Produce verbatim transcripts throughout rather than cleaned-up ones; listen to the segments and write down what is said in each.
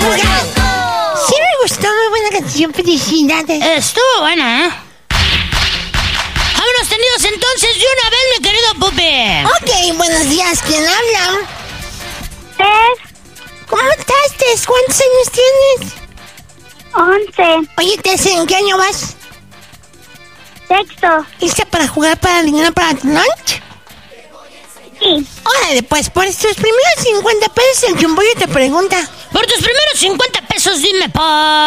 jugar. Sí me gustó, muy buena canción, felicidades. Estuvo buena, ¿eh? Vámonos tendidos entonces de una vez, mi querido Pupi. Ok, buenos días, ¿quién habla? Tess. ¿Cómo estás, Tess? ¿Cuántos años tienes? Once. Oye, Tess, ¿en qué año vas? Sexto. ¿Lista para jugar para dinero para tu lunch? Sí. Órale, pues por estos primeros cincuenta pesos el Chumboyo te pregunta. Por tus primeros cincuenta pesos, dime por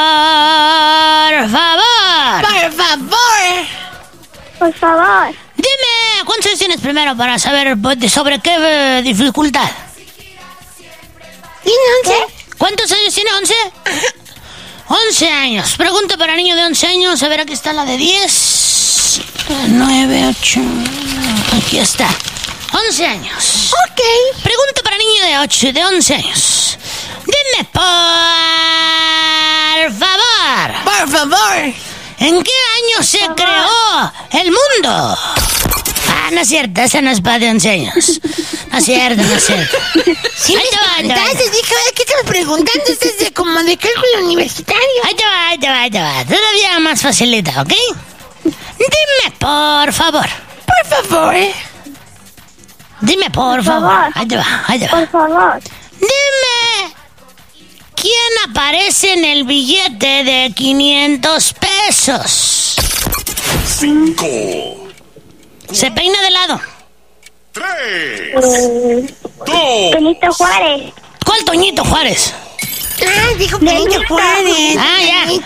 favor. Por favor. Por favor. Dime, ¿cuántos años tienes primero para saber pues, sobre qué eh, dificultad? ¿Tiene once? ¿Cuántos años tiene? ¿once? once años. Pregunta para niño de once años. A ver, aquí está la de diez. nueve, ocho. Aquí está. once años. Ok. Pregunta para niño de ocho, de once años. Dime, por favor. Por favor. ¿En qué año se creó el mundo? Ah, no es cierto, esa no es para de once años. No es cierto, no es cierto. Sí, Ahí te va, ahí te va. Entonces dije, ¿qué estás preguntando? Esto es de como de cálculo universitario. Ahí te va, ahí te va, ahí te va. Todavía más facilita, ¿ok? Dime, por favor. Por favor. Dime, por, Por favor. favor. Ahí te va, ahí te va. Por favor. Dime, ¿quién aparece en el billete de quinientos pesos? Cinco. Se peina de lado. Tres. Eh, Dos. Benito Juárez. ¿Cuál Toñito Juárez? Ah, dijo Benito Benito. Juárez. Ah, ya. Benito.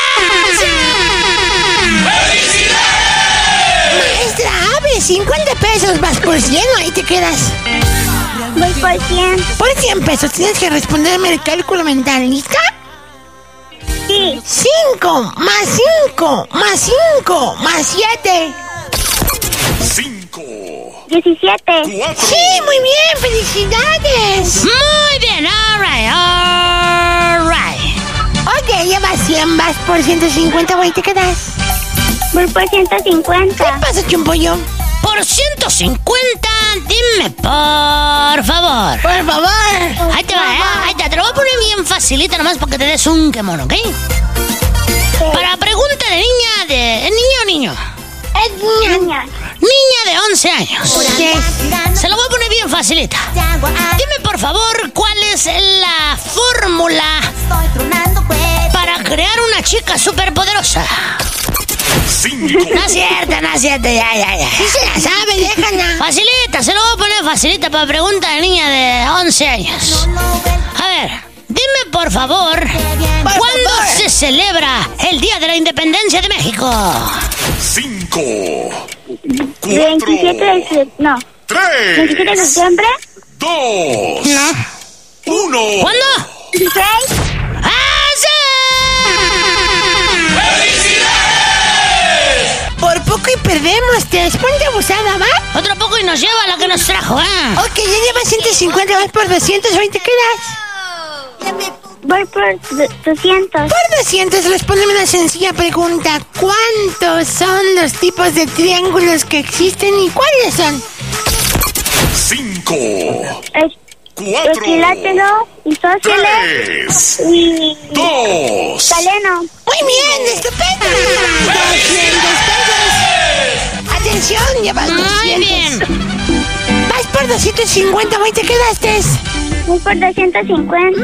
Maestra, abre cincuenta pesos, vas por cien, ahí te quedas. Voy por cien. Por cien pesos tienes que responderme el cálculo mental, ¿lista? Sí. cinco más cinco más cinco más siete. Cinco. Diecisiete. Cuatro. Sí, muy bien, felicidades. Muy bien, alright, alright. Ok, llevas cien, vas por ciento cincuenta, ahí te quedas. Voy por ciento ¿Qué cincuenta. pasa, Chumpollo? Por ciento cincuenta, dime, por favor. Por favor. Ahí te va, ¿eh? Ahí te, te lo voy a poner bien facilita nomás para que te des un quemón, ¿ok? Para pregunta de niña de... ¿Es niño o niño? Es niña. Niña. Niña de once años. Yes. Se lo voy a poner bien facilita. Dime, por favor, ¿cuál es la fórmula para crear una chica superpoderosa? Cinco. No es cierto, no es cierto, ya, ya, ya. Sí se la sabe, déjala. Facilita, se lo voy a poner facilita para pregunta de niña de once años. A ver, dime por favor, Por ¿cuándo favor. se celebra el Día de la Independencia de México? Cinco. Cuatro. veintisiete de septiembre. No. veintisiete de Tres. septiembre. Dos. No. Uno. ¿Cuándo? dieciséis. ¡Ah, sí! Por poco y perdemos, te ponte abusada, ¿va? Otro poco y nos lleva a lo que nos trajo, ¿eh? Ok, ya llevas ciento cincuenta, vas por doscientos, ahí te quedas. Voy por du- doscientos. Por doscientos, respóndeme una sencilla pregunta. ¿Cuántos son los tipos de triángulos que existen y cuáles son? Cinco. Es- Cuatro. Equilátero, isósceles Tres. y Dos. galeno. Muy bien, estupendo. doscientos pesos. Atención, llevas Muy doscientos. bien. Vas por doscientos cincuenta, ahí te quedaste. Voy por doscientos cincuenta.